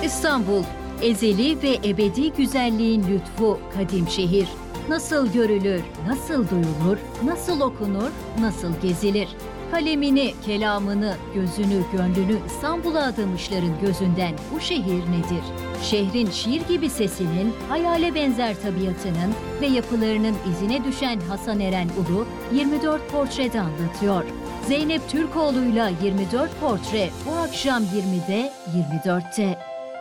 İstanbul, ezeli ve ebedi güzelliğin lütfu kadim şehir. Nasıl görülür, nasıl duyulur, nasıl okunur, nasıl gezilir? Kalemini, kelamını, gözünü, gönlünü İstanbul'a adamışların gözünden bu şehir nedir? Şehrin şiir gibi sesinin, hayale benzer tabiatının ve yapılarının izine düşen Hasan Eren Ulu 24 portrede anlatıyor. Zeynep Türkoğlu'yla 24 portre bu akşam 20'de 24'te.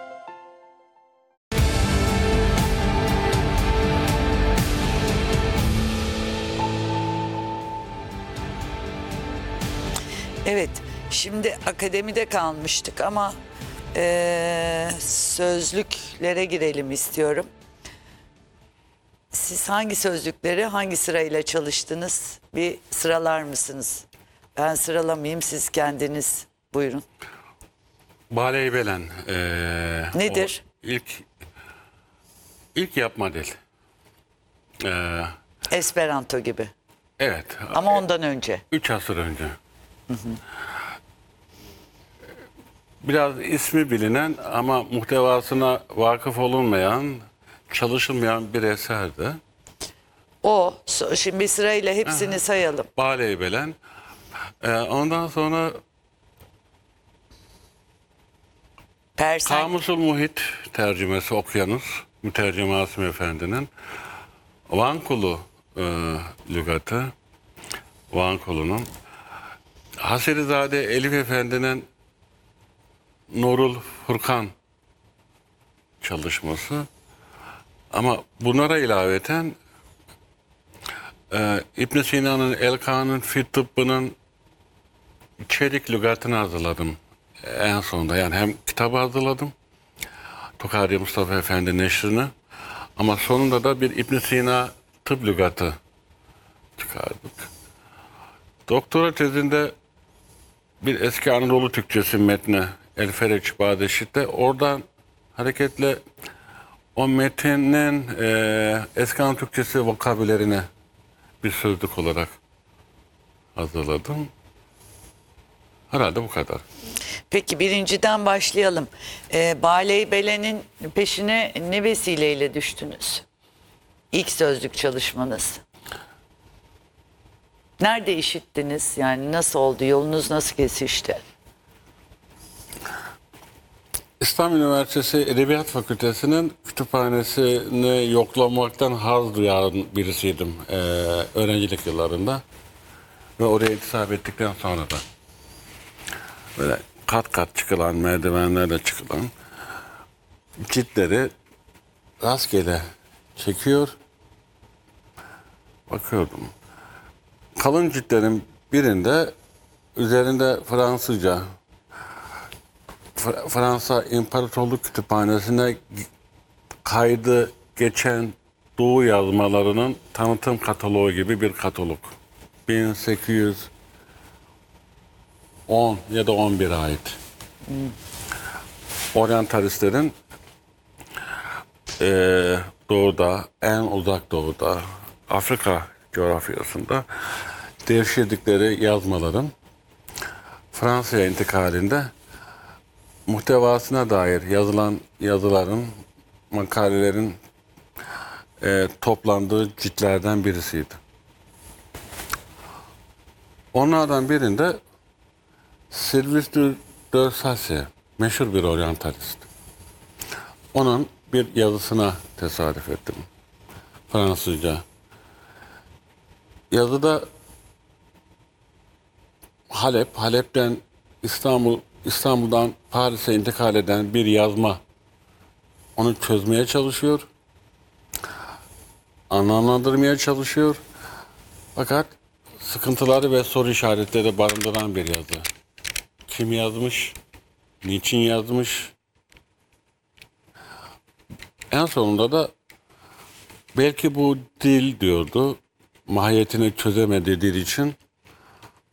Evet, şimdi akademide kalmıştık ama sözlüklere girelim istiyorum. Siz hangi sözlükleri hangi sırayla çalıştınız? Bir sıralar mısınız? Ben sıralamayayım, siz kendiniz buyurun. Bale-i Belen. Nedir? İlk yapma dil. Esperanto gibi. Evet. Ama ondan önce. 3 asır önce. Biraz ismi bilinen ama muhtevasına vakıf olunmayan, çalışılmayan bir eserdi. Şimdi sırayla hepsini sayalım. Bale-i Belen. Ondan sonra Persen. Kamusul Muhit tercümesi okuyanız, mütercim Asım Efendi'nin Van Kulu lügatı, Van Kulu'nun Hasirizade Elif Efendi'nin Nurul Furkan çalışması. Ama bunlara ilaveten İbn Sina'nın El-Kanun fi Tıbbı'nın çelik lügatını hazırladım en sonunda. Yani hem kitabı hazırladım, Tokari Mustafa Efendi neşrini, ama sonunda da bir İbn Sina tıp lügatı çıkardık. Doktora tezinde bir eski Anadolu Türkçesi metni El Fereç Badeşit'te, oradan hareketle o metnin eski Anadolu Türkçesi vokabülerine bir sözlük olarak hazırladım. Herhalde bu kadar. Peki birinciden başlayalım. Bale-i Belen'in peşine ne vesileyle düştünüz? İlk sözlük çalışmanız. Nerede işittiniz? Yani nasıl oldu? Yolunuz nasıl kesişti? İstanbul Üniversitesi Edebiyat Fakültesi'nin kütüphanesini yoklamaktan haz duyan birisiydim öğrencilik yıllarında. Ve oraya intisap ettikten sonra da böyle kat kat çıkılan, merdivenlerle çıkılan ciltleri rastgele çekiyor, bakıyordum. Kalın ciltlerin birinde üzerinde Fransızca, Fransa İmparatorluk Kütüphanesi'ne kaydı geçen Doğu yazmalarının tanıtım kataloğu gibi bir katalog. 1810 ya da 11'e ait. Oryantalistlerin doğuda, en uzak doğuda, Afrika coğrafyasında devşirdikleri yazmaların Fransa'ya intikalinde muhtevasına dair yazılan yazıların, makalelerin toplandığı ciltlerden birisiydi. Onlardan birinde Sylvestre de Sacy, meşhur bir oryantalist. Onun bir yazısına tesadüf ettim. Fransızca. Yazıda Halep'ten İstanbul'dan Paris'e intikal eden bir yazma. Onu çözmeye çalışıyor. Anlamlandırmaya çalışıyor. Fakat sıkıntıları ve soru işaretleri barındıran bir yazı. Kim yazmış? Niçin yazmış? En sonunda da belki bu dil diyordu, mahiyetini çözemediği dil için